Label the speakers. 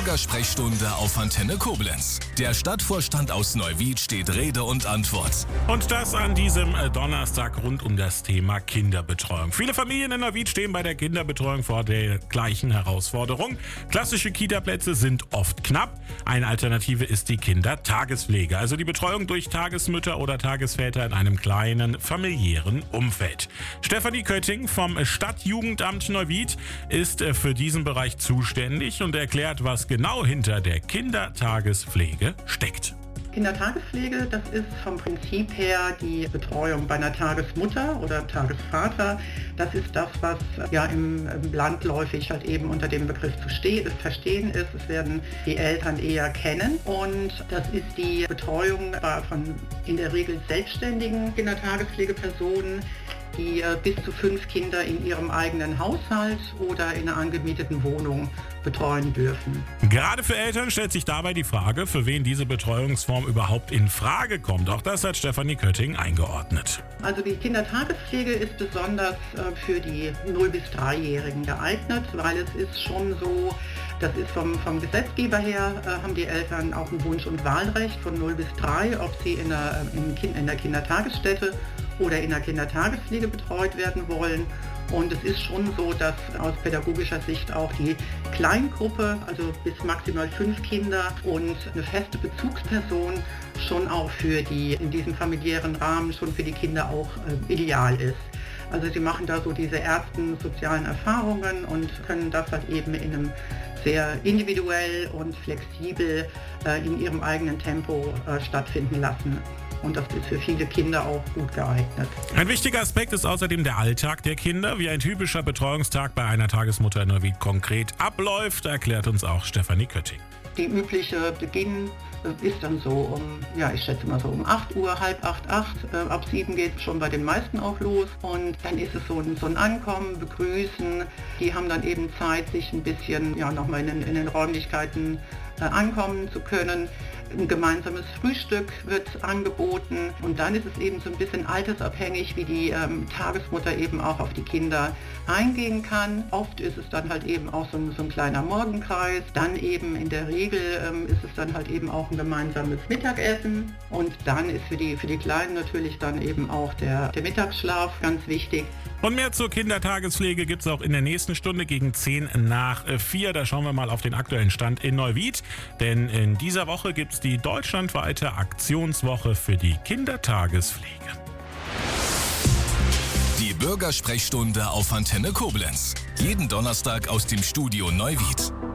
Speaker 1: Bürgersprechstunde auf Antenne Koblenz. Der Stadtvorstand aus Neuwied steht Rede und Antwort.
Speaker 2: Und das an diesem Donnerstag rund um das Thema Kinderbetreuung. Viele Familien in Neuwied stehen bei der Kinderbetreuung vor der gleichen Herausforderung. Klassische Kita-Plätze sind oft knapp. Eine Alternative ist die Kindertagespflege, also die Betreuung durch Tagesmütter oder Tagesväter in einem kleinen familiären Umfeld. Stefanie Kötting vom Stadtjugendamt Neuwied ist für diesen Bereich zuständig und erklärt, was genau hinter der Kindertagespflege steckt.
Speaker 3: Kindertagespflege, das ist vom Prinzip her die Betreuung bei einer Tagesmutter oder Tagesvater. Das ist das, was ja im landläufig halt eben unter dem Begriff zu verstehen ist. Es werden die Eltern eher kennen und das ist die Betreuung von in der Regel selbstständigen Kindertagespflegepersonen, die bis zu 5 Kinder in ihrem eigenen Haushalt oder in einer angemieteten Wohnung betreuen dürfen.
Speaker 2: Gerade für Eltern stellt sich dabei die Frage, für wen diese Betreuungsform überhaupt in Frage kommt. Auch das hat Stefanie Kötting eingeordnet.
Speaker 3: Also die Kindertagespflege ist besonders für die 0- bis 3-Jährigen geeignet, weil es ist schon so, das ist vom Gesetzgeber her, haben die Eltern auch ein Wunsch- und Wahlrecht von 0 bis 3, ob sie in der Kindertagesstätte oder in der Kindertagespflege betreut werden wollen. Und es ist schon so, dass aus pädagogischer Sicht auch die Kleingruppe, also bis maximal 5 Kinder und eine feste Bezugsperson schon auch in diesem familiären Rahmen schon für die Kinder auch ideal ist. Also sie machen da so diese ersten sozialen Erfahrungen und können das halt eben in einem sehr individuell und flexibel in ihrem eigenen Tempo stattfinden lassen. Und das ist für viele Kinder auch gut geeignet.
Speaker 2: Ein wichtiger Aspekt ist außerdem der Alltag der Kinder. Wie ein typischer Betreuungstag bei einer Tagesmutter in Neuwied konkret abläuft, erklärt uns auch Stefanie Kötting.
Speaker 3: Die übliche Beginn ist dann so ich schätze mal so um 8 Uhr, halb 8. Ab 7 geht es schon bei den meisten auch los. Und dann ist es so ein Ankommen, Begrüßen. Die haben dann eben Zeit, sich ein bisschen nochmal in den Räumlichkeiten ankommen zu können. Ein gemeinsames Frühstück wird angeboten und dann ist es eben so ein bisschen altersabhängig, wie die Tagesmutter eben auch auf die Kinder eingehen kann. Oft ist es dann halt eben auch so ein kleiner Morgenkreis. Dann eben in der Regel ist es dann halt eben auch ein gemeinsames Mittagessen und dann ist für die Kleinen natürlich dann eben auch der Mittagsschlaf ganz wichtig.
Speaker 2: Und mehr zur Kindertagespflege gibt es auch in der nächsten Stunde gegen 3:10. Da schauen wir mal auf den aktuellen Stand in Neuwied. Denn in dieser Woche gibt es die deutschlandweite Aktionswoche für die Kindertagespflege.
Speaker 1: Die Bürgersprechstunde auf Antenne Koblenz. Jeden Donnerstag aus dem Studio Neuwied.